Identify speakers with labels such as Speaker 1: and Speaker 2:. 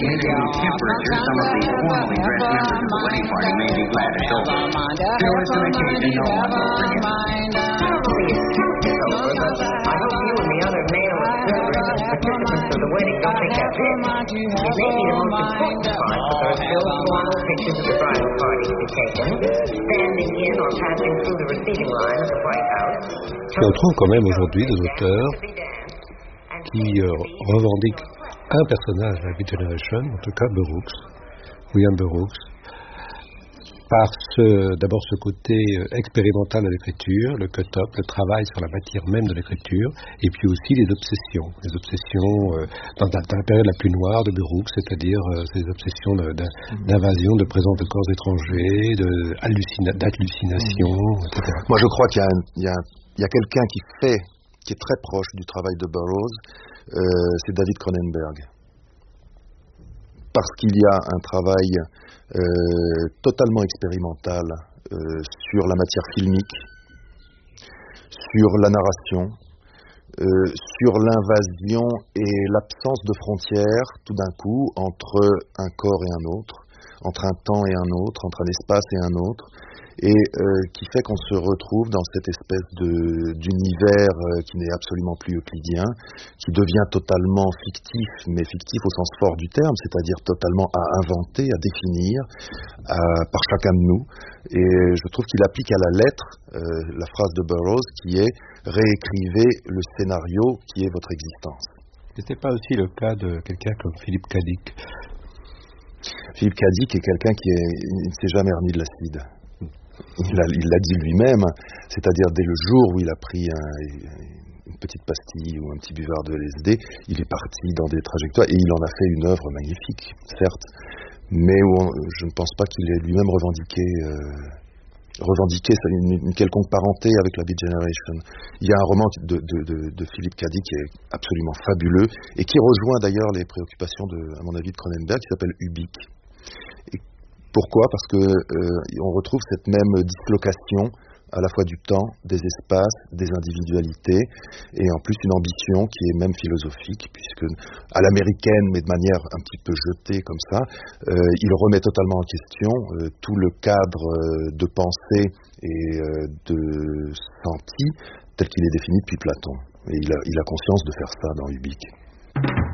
Speaker 1: Changing temperature, some of the formally dressed members of the wedding party may be glad it's over. Still, it's an occasion no one will forget.
Speaker 2: Probably it's over, but I hope you and the other male participants of the wedding don't think that's it. It may be the most important part, but there are still formal pictures of the bridal party to be taken, standing in or passing through the receiving line at the White House.
Speaker 3: Et on trouve quand même aujourd'hui des auteurs qui revendiquent un personnage de la Beat Generation, en tout cas William Burroughs, par d'abord ce côté expérimental de l'écriture, le cut-up, le travail sur la matière même de l'écriture, et puis aussi les obsessions dans la période la plus noire de Burroughs, c'est-à-dire ces obsessions d'invasion, de présence de corps étrangers, d'hallucination, etc.
Speaker 4: Moi je crois qu'il y a quelqu'un qui est très proche du travail de Burroughs, c'est David Cronenberg. Parce qu'il y a un travail totalement expérimental sur la matière filmique, sur la narration, sur l'invasion et l'absence de frontières, tout d'un coup, entre un corps et un autre, entre un temps et un autre, entre un espace et un autre, et qui fait qu'on se retrouve dans cette espèce d'univers qui n'est absolument plus euclidien, qui devient totalement fictif, mais fictif au sens fort du terme, c'est-à-dire totalement à inventer, à définir par chacun de nous. Et je trouve qu'il applique à la lettre la phrase de Burroughs qui est « réécrivez le scénario qui est votre existence ».
Speaker 3: C'était pas aussi le cas de quelqu'un comme Philippe K. Dick?
Speaker 4: Philippe K. Dick est quelqu'un qui ne s'est jamais remis de l'acide. Il l'a dit lui-même, c'est-à-dire dès le jour où il a pris une petite pastille ou un petit buvard de LSD, il est parti dans des trajectoires et il en a fait une œuvre magnifique, certes, mais je ne pense pas qu'il ait lui-même revendiqué une quelconque parenté avec la Beat Generation. Il y a un roman de Philippe K. Dick qui est absolument fabuleux et qui rejoint d'ailleurs les préoccupations à mon avis, de Cronenberg, qui s'appelle Ubik. Pourquoi ? Parce que on retrouve cette même dislocation à la fois du temps, des espaces, des individualités, et en plus une ambition qui est même philosophique, puisque à l'américaine, mais de manière un petit peu jetée comme ça, il remet totalement en question tout le cadre de pensée et de senti tel qu'il est défini depuis Platon. Et il a conscience de faire ça dans Ubik.